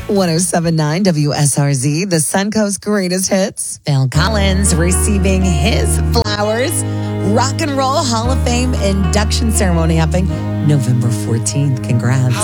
1079 WSRZ, the Suncoast greatest hits. Phil Collins receiving his flowers. Rock and Roll Hall of Fame induction ceremony happening November 14th. Congrats.